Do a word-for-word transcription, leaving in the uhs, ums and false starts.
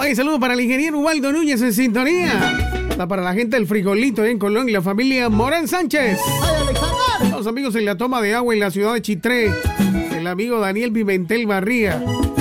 Oye, saludos para el ingeniero Ubaldo Núñez en sintonía. Está para la gente del Frijolito en Colón y la familia Morán Sánchez. Los amigos en la toma de agua en la ciudad de Chitré. El amigo Daniel Pimentel Barría.